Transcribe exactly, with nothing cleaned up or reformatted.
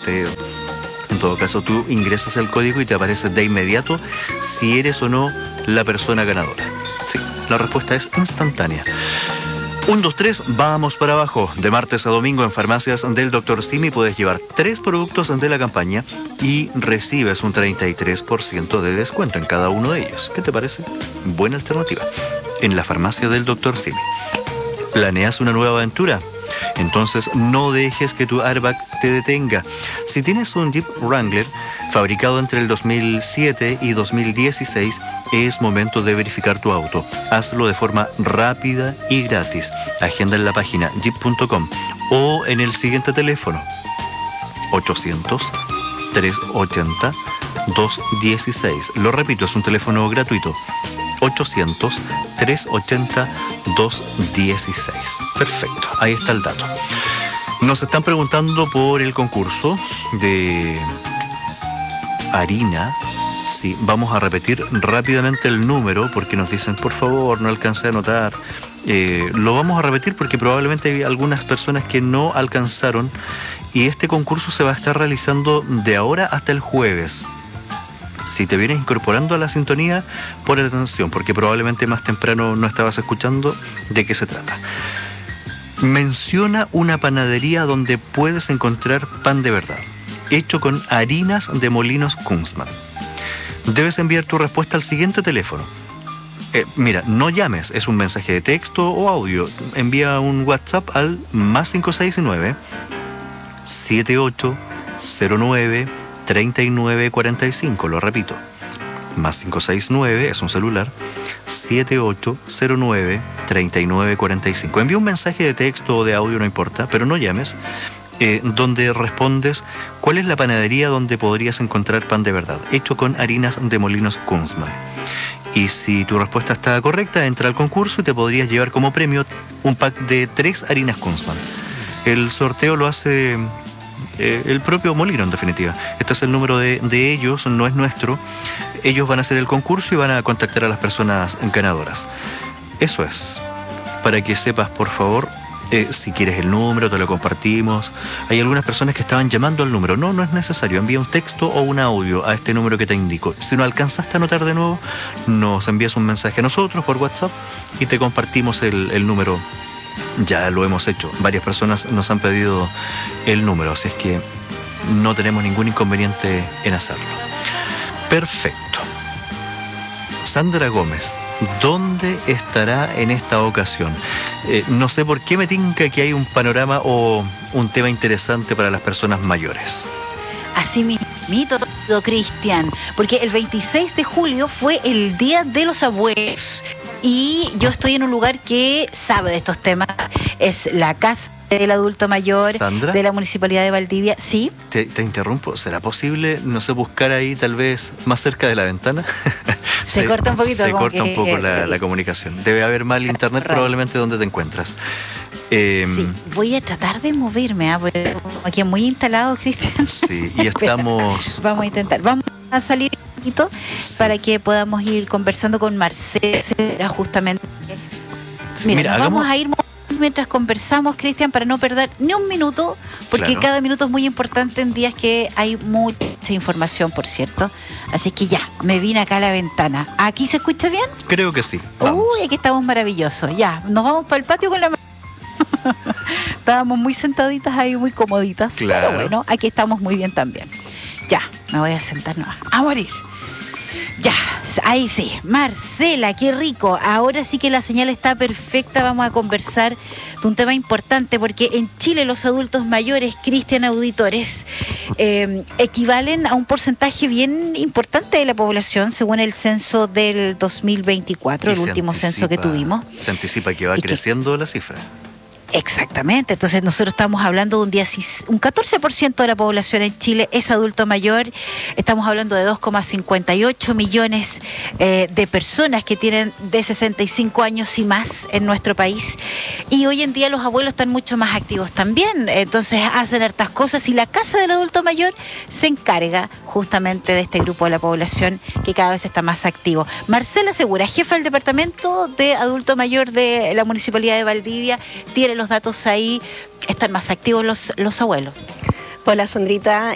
sorteo. En todo caso, tú ingresas el código y te aparece de inmediato si eres o no la persona ganadora. Sí, la respuesta es instantánea. Un, dos, tres, vamos para abajo. De martes a domingo en farmacias del doctor Simi puedes llevar tres productos de la campaña y recibes un treinta y tres por ciento de descuento en cada uno de ellos. ¿Qué te parece? Buena alternativa. En la farmacia del doctor Simi. ¿Planeas una nueva aventura? Entonces no dejes que tu airbag te detenga. Si tienes un Jeep Wrangler fabricado entre el dos mil siete y dos mil dieciséis, es momento de verificar tu auto. Hazlo de forma rápida y gratis. Agenda en la página jeep punto com o en el siguiente teléfono: ochocientos, trescientos ochenta, doscientos dieciséis. Lo repito, es un teléfono gratuito. ochocientos, trescientos ochenta, doscientos dieciséis. Perfecto, ahí está el dato. Nos están preguntando por el concurso de harina. Sí, vamos a repetir rápidamente el número porque nos dicen, por favor, no alcancé a anotar. Eh, lo vamos a repetir porque probablemente hay algunas personas que no alcanzaron, y este concurso se va a estar realizando de ahora hasta el jueves. Si te vienes incorporando a la sintonía, pon atención, porque probablemente más temprano no estabas escuchando de qué se trata. Menciona una panadería donde puedes encontrar pan de verdad, hecho con harinas de molinos Kunzmann. Debes enviar tu respuesta al siguiente teléfono. Eh, mira, no llames, es un mensaje de texto o audio. Envía un WhatsApp al más cinco seis nueve, siete ocho cero nueve, treinta y nueve cuarenta y cinco. Lo repito, más cinco seis nueve, es un celular, siete ocho cero nueve, treinta y nueve cuarenta y cinco. Envía un mensaje de texto o de audio, no importa, pero no llames, eh, donde respondes cuál es la panadería donde podrías encontrar pan de verdad, hecho con harinas de molinos Kunzmann. Y si tu respuesta está correcta, entra al concurso y te podrías llevar como premio un pack de tres harinas Kunzmann. El sorteo lo hace eh, el propio molino, en definitiva. Este es el número de, de ellos, no es nuestro. Ellos van a hacer el concurso y van a contactar a las personas ganadoras. Eso es. Para que sepas, por favor, eh, si quieres el número, te lo compartimos. Hay algunas personas que estaban llamando al número. No, no es necesario. Envía un texto o un audio a este número que te indico. Si no alcanzaste a anotar de nuevo, nos envías un mensaje a nosotros por WhatsApp y te compartimos el, el número. Ya lo hemos hecho. Varias personas nos han pedido el número, así es que no tenemos ningún inconveniente en hacerlo. Perfecto. Sandra Gómez, ¿dónde estará en esta ocasión? Eh, no sé por qué me tinca que hay un panorama o un tema interesante para las personas mayores. Así mismito, Cristian, porque el veintiséis de julio fue el Día de los Abuelos y yo estoy en un lugar que sabe de estos temas. Es la Casa del Adulto Mayor, ¿Sandra? De la Municipalidad de Valdivia. ¿Sí? Te, te interrumpo. ¿Será posible, no sé, buscar ahí tal vez más cerca de la ventana? Se, se corta un poquito. Se corta que, un poco eh, la, la comunicación. Debe haber mal internet raro. Probablemente donde te encuentras. Eh, sí, voy a tratar de moverme, ¿eh? Porque aquí muy instalado, Cristian. Sí, y estamos... Vamos a intentar. Vamos a salir un poquito sí. para que podamos ir conversando con Marcela, justamente. Sí, mira, mira, vamos hagamos... a ir mientras conversamos, Cristian, para no perder ni un minuto, porque claro. cada minuto es muy importante en días que hay mucha información, por cierto. Así que ya, me vine acá a la ventana. ¿Aquí se escucha bien? Creo que sí. Vamos. Uy, aquí estamos maravillosos. Ya, nos vamos para el patio con la... Estábamos muy sentaditas ahí, muy comoditas. Claro. Pero bueno, aquí estamos muy bien también. Ya, me voy a sentar no, a morir. Ya, ahí sí. Marcela, qué rico. Ahora sí que la señal está perfecta. Vamos a conversar de un tema importante porque en Chile los adultos mayores, Cristian, auditores, eh, equivalen a un porcentaje bien importante de la población según el censo del dos mil veinticuatro, el último anticipa, censo que tuvimos. Se anticipa que va y creciendo que, la cifra. Exactamente, entonces nosotros estamos hablando de un día, un catorce por ciento de la población en Chile es adulto mayor, estamos hablando de dos coma cincuenta y ocho millones eh, de personas que tienen de sesenta y cinco años y más en nuestro país, y hoy en día los abuelos están mucho más activos también, entonces hacen hartas cosas y la Casa del Adulto Mayor se encarga justamente de este grupo de la población que cada vez está más activo. Marcela Segura, jefa del Departamento de Adulto Mayor de la Municipalidad de Valdivia, tiene los datos ahí, están más activos los, los abuelos. Hola Sandrita,